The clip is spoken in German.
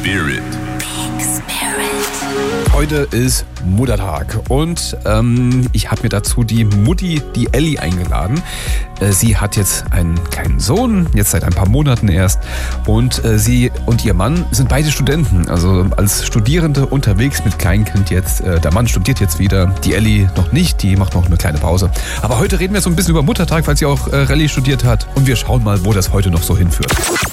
Spirit. Heute ist Muttertag und ich habe mir dazu die Mutti, die Elli, eingeladen. Sie hat jetzt einen kleinen Sohn, jetzt seit ein paar Monaten erst, und sie und ihr Mann sind beide Studenten, also als Studierende unterwegs mit Kleinkind jetzt. Der Mann studiert jetzt wieder, die Elli noch nicht, die macht noch eine kleine Pause. Aber heute reden wir so ein bisschen über Muttertag, weil sie auch Rallye studiert hat, und wir schauen mal, wo das heute noch so hinführt.